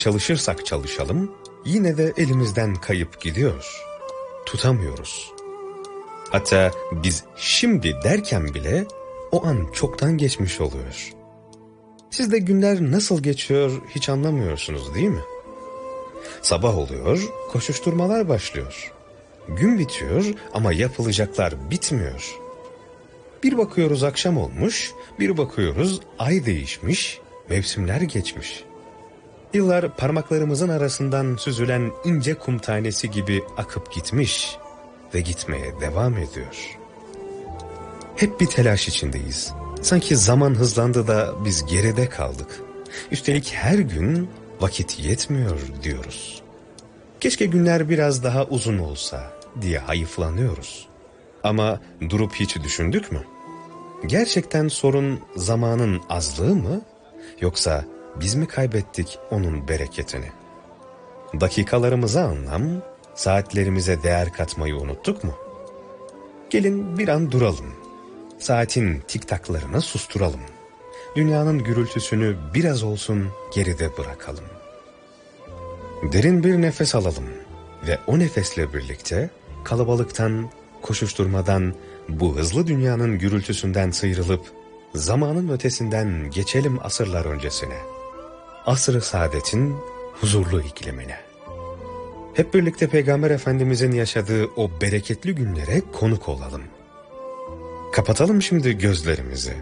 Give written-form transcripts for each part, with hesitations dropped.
Çalışırsak çalışalım, yine de elimizden kayıp gidiyor. Tutamıyoruz. Hatta biz şimdi derken bile o an çoktan geçmiş oluyor. Siz de günler nasıl geçiyor hiç anlamıyorsunuz değil mi? Sabah oluyor, koşuşturmalar başlıyor. Gün bitiyor ama yapılacaklar bitmiyor. Bir bakıyoruz akşam olmuş, bir bakıyoruz ay değişmiş, mevsimler geçmiş. Yıllar parmaklarımızın arasından süzülen ince kum tanesi gibi akıp gitmiş ve gitmeye devam ediyor. Hep bir telaş içindeyiz. Sanki zaman hızlandı da biz geride kaldık. Üstelik her gün vakit yetmiyor diyoruz. Keşke günler biraz daha uzun olsa diye hayıflanıyoruz. Ama durup hiç düşündük mü? Gerçekten sorun zamanın azlığı mı? Yoksa biz mi kaybettik onun bereketini? Dakikalarımıza anlam, saatlerimize değer katmayı unuttuk mu? Gelin bir an duralım. Saatin tiktaklarını susturalım. Dünyanın gürültüsünü biraz olsun geride bırakalım. Derin bir nefes alalım ve o nefesle birlikte kalabalıktan, koşuşturmadan, bu hızlı dünyanın gürültüsünden sıyrılıp zamanın ötesinden geçelim asırlar öncesine. Asr-ı saadetin huzurlu iklimine. Hep birlikte Peygamber Efendimizin yaşadığı o bereketli günlere konuk olalım. Kapatalım şimdi gözlerimizi.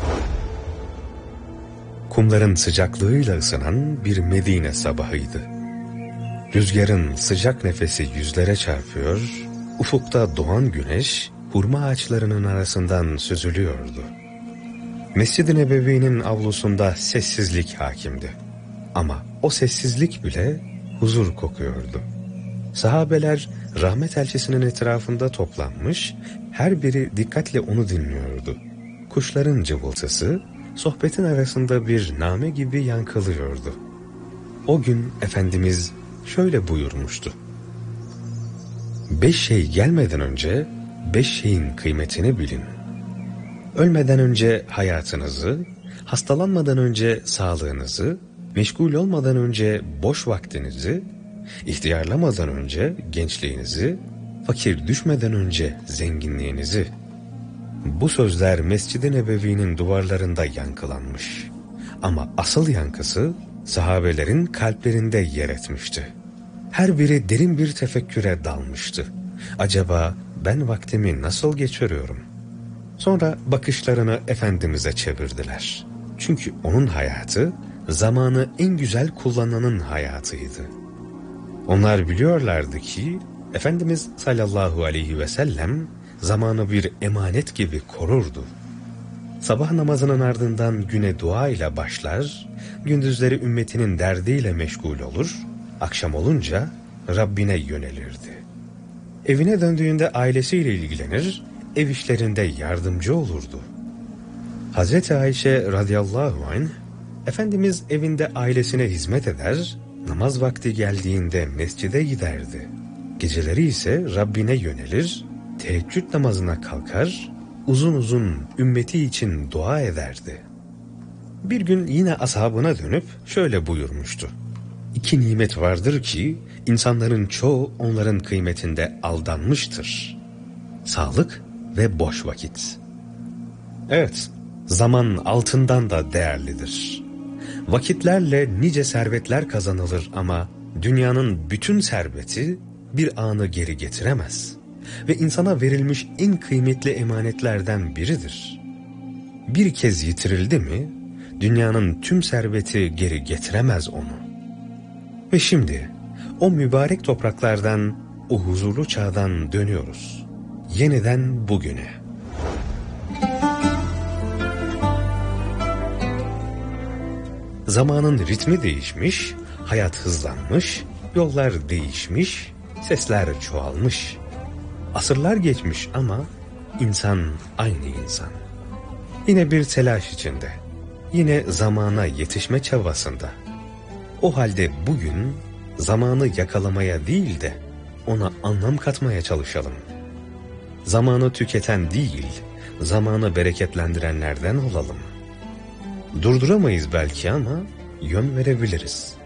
Kumların sıcaklığıyla ısınan bir Medine sabahıydı. Rüzgarın sıcak nefesi yüzlere çarpıyor, ufukta doğan güneş hurma ağaçlarının arasından süzülüyordu. Mescid-i Nebevi'nin avlusunda sessizlik hakimdi. Ama o sessizlik bile huzur kokuyordu. Sahabeler rahmet elçisinin etrafında toplanmış, her biri dikkatle onu dinliyordu. Kuşların cıvıltısı sohbetin arasında bir name gibi yankılıyordu. O gün Efendimiz şöyle buyurmuştu: 5 şey gelmeden önce 5 şeyin kıymetini bilin. Ölmeden önce hayatınızı, hastalanmadan önce sağlığınızı, meşgul olmadan önce boş vaktinizi, ihtiyarlamadan önce gençliğinizi, fakir düşmeden önce zenginliğinizi. Bu sözler Mescid-i Nebevi'nin duvarlarında yankılanmış. Ama asıl yankısı sahabelerin kalplerinde yer etmişti. Her biri derin bir tefekküre dalmıştı. Acaba ben vaktimi nasıl geçiriyorum? Sonra bakışlarını Efendimiz'e çevirdiler. Çünkü onun hayatı, zamanı en güzel kullananın hayatıydı. Onlar biliyorlardı ki, Efendimiz sallallahu aleyhi ve sellem zamanı bir emanet gibi korurdu. Sabah namazının ardından güne dua ile başlar, gündüzleri ümmetinin derdiyle meşgul olur, akşam olunca Rabbine yönelirdi. Evine döndüğünde ailesiyle ilgilenir, ev işlerinde yardımcı olurdu. Hazreti Ayşe radıyallahu anh, Efendimiz evinde ailesine hizmet eder, namaz vakti geldiğinde mescide giderdi. Geceleri ise Rabbine yönelir, teheccüd namazına kalkar, uzun uzun ümmeti için dua ederdi. Bir gün yine ashabına dönüp şöyle buyurmuştu: 2 nimet vardır ki insanların çoğu onların kıymetinde aldanmıştır. Sağlık ve boş vakit. Evet, zaman altından da değerlidir. Vakitlerle nice servetler kazanılır ama dünyanın bütün serveti bir anı geri getiremez. Ve insana verilmiş en kıymetli emanetlerden biridir. Bir kez yitirildi mi, dünyanın tüm serveti geri getiremez onu. Ve şimdi o mübarek topraklardan, o huzurlu çağdan dönüyoruz. Yeniden bugüne. Zamanın ritmi değişmiş, hayat hızlanmış, yollar değişmiş, sesler çoğalmış. Asırlar geçmiş ama insan aynı insan. Yine bir telaş içinde, yine zamana yetişme çabasında. O halde bugün zamanı yakalamaya değil de ona anlam katmaya çalışalım. Zamanı tüketen değil, zamanı bereketlendirenlerden olalım. Durduramayız belki ama yön verebiliriz.